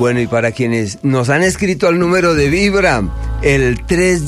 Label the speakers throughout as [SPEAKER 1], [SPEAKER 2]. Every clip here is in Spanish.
[SPEAKER 1] Bueno, y para quienes nos han escrito al número de Vibra, el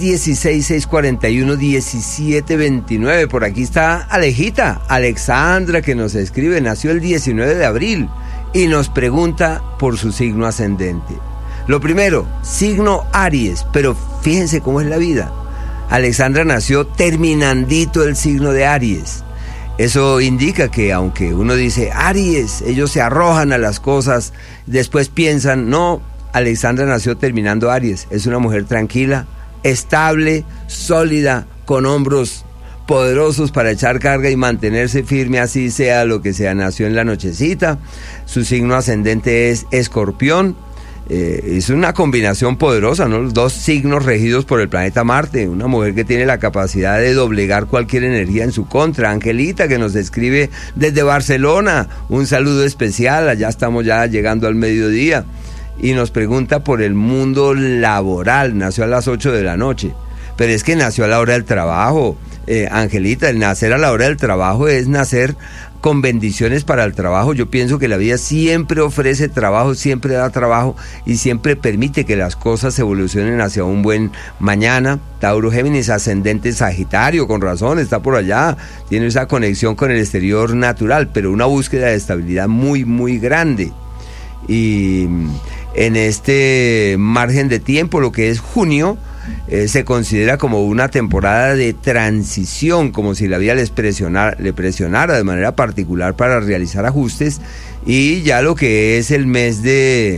[SPEAKER 1] 316-641-1729, por aquí está Alejita, Alexandra, que nos escribe, nació el 19 de abril y nos pregunta por su signo ascendente. Lo primero, signo Aries, pero fíjense cómo es la vida. Alexandra nació terminandito el signo de Aries. Eso indica que aunque uno dice Aries, ellos se arrojan a las cosas, después piensan, no, Alexandra nació terminando Aries. Es una mujer tranquila, estable, sólida, con hombros poderosos para echar carga y mantenerse firme, así sea lo que sea. Nació en la nochecita, su signo ascendente es Escorpión. Es una combinación poderosa, ¿no? Los dos signos regidos por el planeta Marte, una mujer que tiene la capacidad de doblegar cualquier energía en su contra. Angelita, que nos escribe desde Barcelona, un saludo especial, allá estamos ya llegando al mediodía, y nos pregunta por el mundo laboral. Nació a las 8 de la noche, pero es que nació a la hora del trabajo. Angelita, el nacer a la hora del trabajo es nacer con bendiciones para el trabajo. Yo pienso que la vida siempre ofrece trabajo, siempre da trabajo y siempre permite que las cosas evolucionen hacia un buen mañana. Tauro, Géminis, ascendente Sagitario, con razón, está por allá, tiene esa conexión con el exterior natural, pero una búsqueda de estabilidad muy, muy grande. Y en este margen de tiempo, lo que es junio, se considera como una temporada de transición, como si la vida le presionara de manera particular para realizar ajustes, y ya lo que es el mes de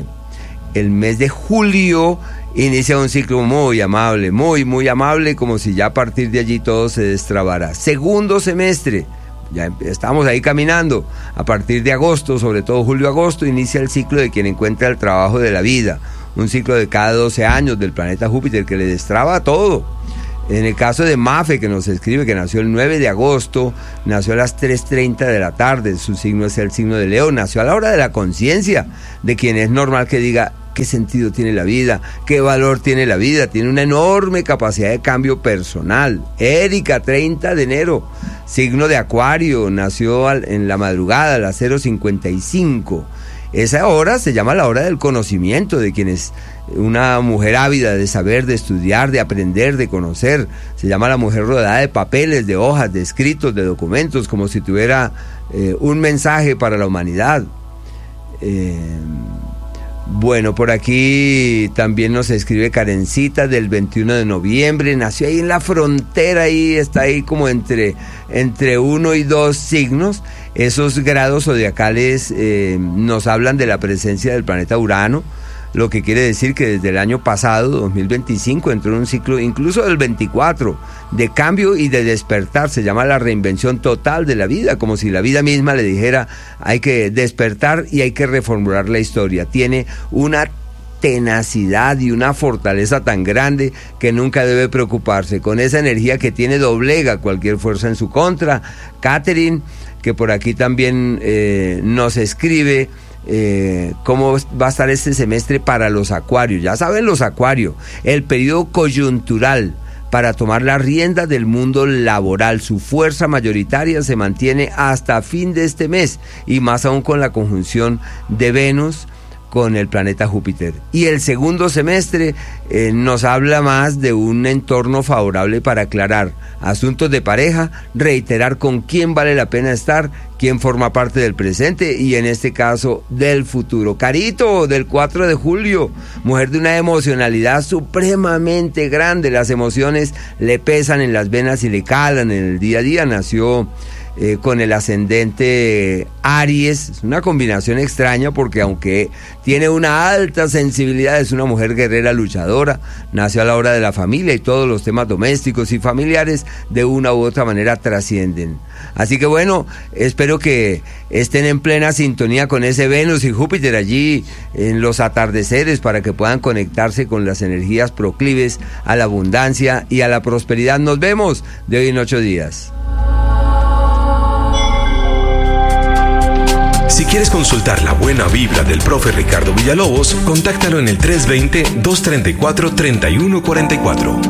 [SPEAKER 1] julio inicia un ciclo muy amable, muy, muy amable, como si ya a partir de allí todo se destrabara. Segundo semestre, ya estamos ahí caminando. A partir de agosto, sobre todo julio-agosto, inicia el ciclo de quien encuentra el trabajo de la vida. Un ciclo de cada 12 años del planeta Júpiter que le destraba todo. En el caso de Mafe, que nos escribe, que nació el 9 de agosto, nació a las 3:30 de la tarde, su signo es el signo de Leo, nació a la hora de la conciencia, de quien es normal que diga qué sentido tiene la vida, qué valor tiene la vida, tiene una enorme capacidad de cambio personal. Erika, 30 de enero, signo de Acuario, nació en la madrugada a las 0:55. Esa hora se llama la hora del conocimiento, de quien es una mujer ávida de saber, de estudiar, de aprender, de conocer. Se llama la mujer rodeada de papeles, de hojas, de escritos, de documentos, como si tuviera un mensaje para la humanidad. Bueno, por aquí también nos escribe Karencita, del 21 de noviembre, nació ahí en la frontera, ahí está ahí como entre 1 y 2 signos. Esos grados zodiacales nos hablan de la presencia del planeta Urano, lo que quiere decir que desde el año pasado, 2025, entró en un ciclo, incluso del 24, de cambio y de despertar. Se llama la reinvención total de la vida, como si la vida misma le dijera, hay que despertar y hay que reformular la historia. Tiene una tenacidad y una fortaleza tan grande que nunca debe preocuparse. Con esa energía que tiene, doblega cualquier fuerza en su contra. Catherine, que por aquí también nos escribe cómo va a estar este semestre para los acuarios. Ya saben, los acuarios, el periodo coyuntural para tomar las riendas del mundo laboral. Su fuerza mayoritaria se mantiene hasta fin de este mes, y más aún con la conjunción de Venus con el planeta Júpiter. Y el segundo semestre nos habla más de un entorno favorable para aclarar asuntos de pareja, reiterar con quién vale la pena estar, quién forma parte del presente y en este caso del futuro. Carito, del 4 de julio, mujer de una emocionalidad supremamente grande. Las emociones le pesan en las venas y le calan en el día a día. Nació con el ascendente Aries. Es una combinación extraña porque aunque tiene una alta sensibilidad, es una mujer guerrera, luchadora. Nació a la hora de la familia y todos los temas domésticos y familiares de una u otra manera trascienden. Así que bueno, espero que estén en plena sintonía con ese Venus y Júpiter allí en los atardeceres para que puedan conectarse con las energías proclives a la abundancia y a la prosperidad. Nos vemos de hoy en 8 días.
[SPEAKER 2] Si quieres consultar la buena vibra del profe Ricardo Villalobos, contáctalo en el 320-234-3144.